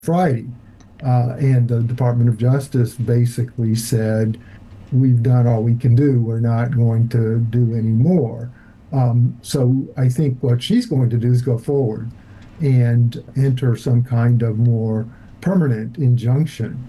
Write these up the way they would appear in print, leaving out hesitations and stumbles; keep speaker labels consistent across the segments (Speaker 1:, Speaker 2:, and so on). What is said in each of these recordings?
Speaker 1: Friday. And the Department of Justice basically said, we've done all we can do. We're not going to do any more. So I think what she's going to do is go forward and enter some kind of more permanent injunction.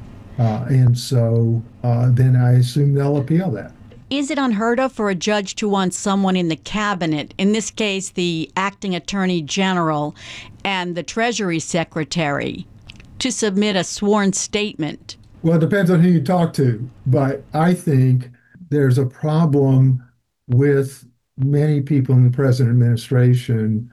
Speaker 1: And so then I assume they'll appeal that.
Speaker 2: Is it unheard of for a judge to want someone in the cabinet, in this case, the acting attorney general and the Treasury Secretary, to submit a sworn statement?
Speaker 1: Well, it depends on who you talk to, but I think there's a problem with many people in the present administration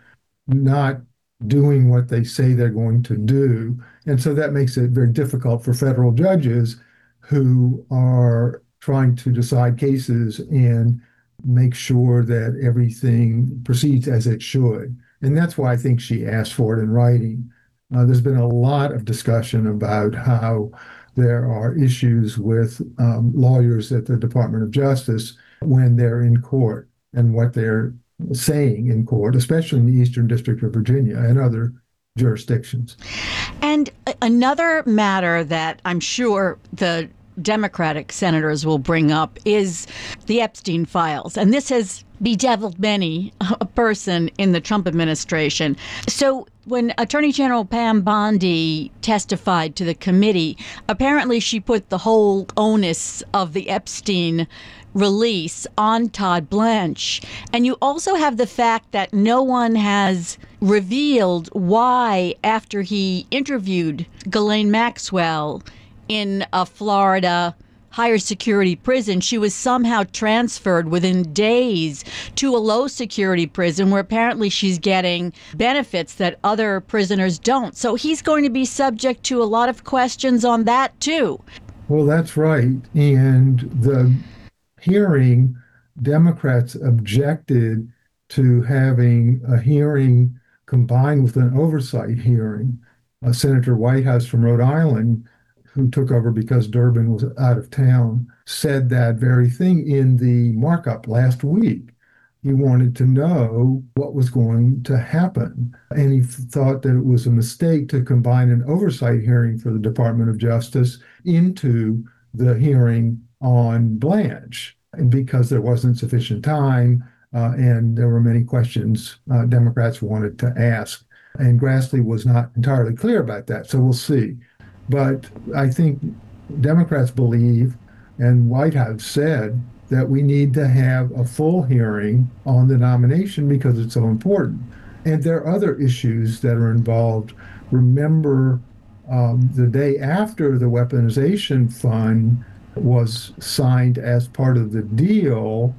Speaker 1: not doing what they say they're going to do. And so that makes it very difficult for federal judges who are trying to decide cases and make sure that everything proceeds as it should. And that's why I think she asked for it in writing. There's been a lot of discussion about how there are issues with lawyers at the Department of Justice when they're in court and what they're saying in court, especially in the Eastern District of Virginia and other jurisdictions.
Speaker 2: And another matter that I'm sure the Democratic senators will bring up is the Epstein files. And this has bedeviled many a person in the Trump administration. So when Attorney General Pam Bondi testified to the committee, apparently she put the whole onus of the Epstein release on Todd Blanche. And you also have the fact that no one has revealed why, after he interviewed Ghislaine Maxwell in a Florida higher security prison, she was somehow transferred within days to a low security prison where apparently she's getting benefits that other prisoners don't. So he's going to be subject to a lot of questions on that too.
Speaker 1: Well, that's right. And the hearing, Democrats objected to having a hearing combined with an oversight hearing. Senator Whitehouse from Rhode Island, who took over because Durbin was out of town, said that very thing in the markup last week. He wanted to know what was going to happen. And he thought that it was a mistake to combine an oversight hearing for the Department of Justice into the hearing on Blanche, because there wasn't sufficient time and there were many questions Democrats wanted to ask. And Grassley was not entirely clear about that. So we'll see. But I think Democrats believe, and Whitehouse said, that we need to have a full hearing on the nomination because it's so important. And there are other issues that are involved. Remember, the day after the weaponization fund was signed as part of the deal,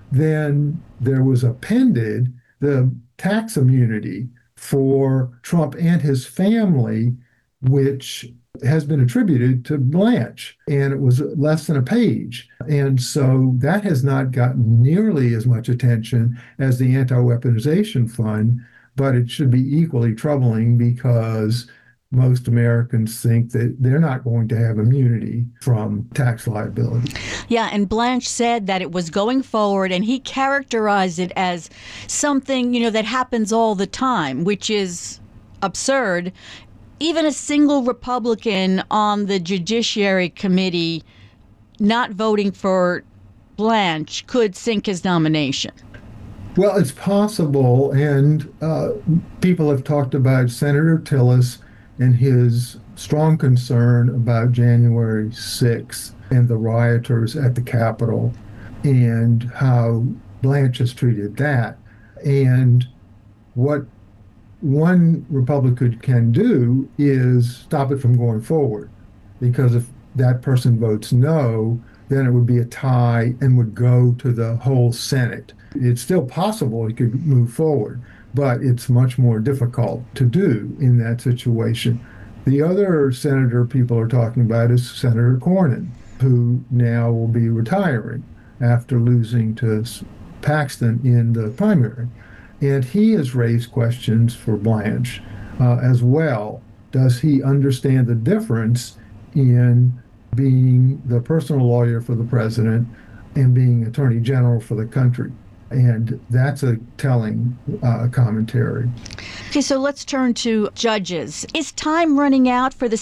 Speaker 1: then there was appended the tax immunity for Trump and his family, which has been attributed to Blanche, and it was less than a page. And so that has not gotten nearly as much attention as the anti-weaponization fund, but it should be equally troubling because most Americans think that they're not going to have immunity from tax liability.
Speaker 2: Yeah, and Blanche said that it was going forward, and he characterized it as something, that happens all the time, which is absurd. Even a single Republican on the Judiciary Committee not voting for Blanche could sink his nomination.
Speaker 1: Well, it's possible, and people have talked about Senator Tillis and his strong concern about January 6th and the rioters at the Capitol and how Blanche has treated that. And what one Republican can do is stop it from going forward, because if that person votes no, then it would be a tie and would go to the whole Senate. It's still possible he could move forward, but it's much more difficult to do in that situation. The other senator people are talking about is Senator Cornyn, who now will be retiring after losing to Paxton in the primary. And he has raised questions for Blanche as well. Does he understand the difference in being the personal lawyer for the president and being attorney general for the country? And that's a telling commentary.
Speaker 2: Okay, so let's turn to judges. Is time running out for the